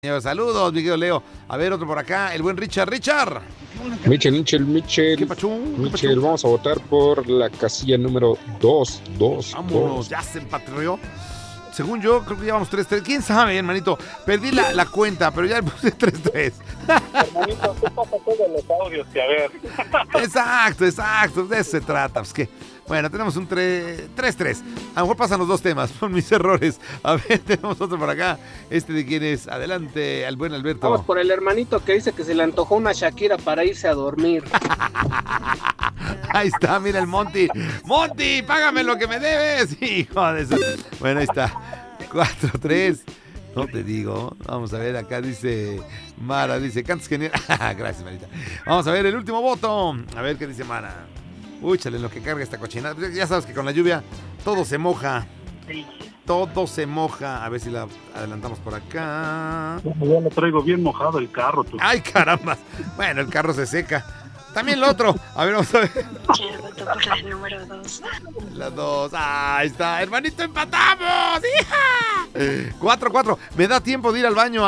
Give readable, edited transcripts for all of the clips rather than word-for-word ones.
Saludos, mi querido Leo. A ver, otro por acá, el buen Richard. Michel. ¿Qué pachón? Michel, vamos a votar por la casilla número 2. Vámonos, ya se empatrió. Según yo, creo que ya vamos 3-3. ¿Quién sabe, hermanito? Perdí la cuenta, pero ya le puse 3-3. Hermanito, ¿qué pasa todos los audios? Que a ver. Exacto. De eso se trata. Pues que, bueno, tenemos un 3-3. A lo mejor pasan los dos temas, son mis errores. A ver, tenemos otro por acá. ¿De quién es? Adelante, al buen Alberto. Vamos por el hermanito que dice que se le antojó una Shakira para irse a dormir. Ahí está, mira el Monty. Monty, págame lo que me debes. Hijo de eso. Bueno, ahí está. 4-3. No te digo. Vamos a ver, acá dice Mara, dice, cantas genial. Gracias, Marita. Vamos a ver el último voto. A ver qué dice Mara. Úchale en lo que carga esta cochinada. Ya sabes que con la lluvia todo se moja. Todo se moja. A ver si la adelantamos por acá. Ya lo traigo bien mojado el carro, tú. Ay, caramba. Bueno, el carro se seca. También el otro. A ver, vamos a ver. Quiero voto por la número 2. La 2. Ahí está. Hermanito, empatamos. ¡Hija! 4-4. Me da tiempo de ir al baño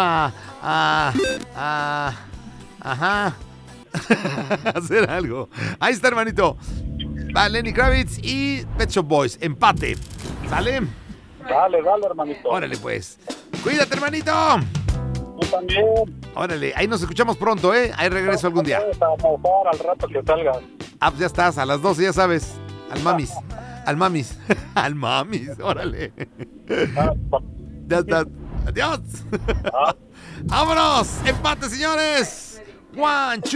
ajá. hacer algo. Ahí está, hermanito. Va Lenny Kravitz y Pet Shop Boys. Empate. ¿Sale? Dale, hermanito. Órale, pues. Cuídate, hermanito. Tú también. Órale, ahí nos escuchamos pronto, ¿eh? Ahí regreso algún día. A mojar al rato que salgas. Ah, pues ya estás, a las 12, ya sabes. Al mamis. Al mamis, órale. Ya está. Adiós. Vámonos. Empate, señores. 1, 2.